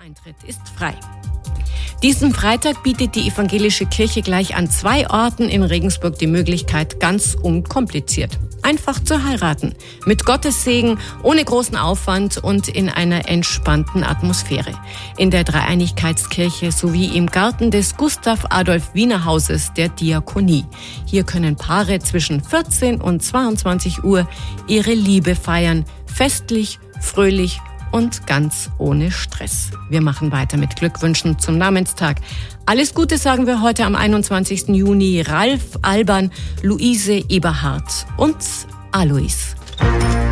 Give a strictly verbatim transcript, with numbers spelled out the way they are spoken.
Eintritt ist frei. Diesen Freitag bietet die evangelische Kirche gleich an zwei Orten in Regensburg die Möglichkeit, ganz unkompliziert, einfach zu heiraten. Mit Gottes Segen, ohne großen Aufwand und in einer entspannten Atmosphäre. In der Dreieinigkeitskirche sowie im Garten des Gustav Adolf Wiener Hauses der Diakonie. Hier können Paare zwischen vierzehn und zweiundzwanzig Uhr ihre Liebe feiern, festlich, fröhlich und ganz ohne Stress. Wir machen weiter mit Glückwünschen zum Namenstag. Alles Gute sagen wir heute am einundzwanzigsten Juni Ralf, Alban, Luise, Eberhard und Alois.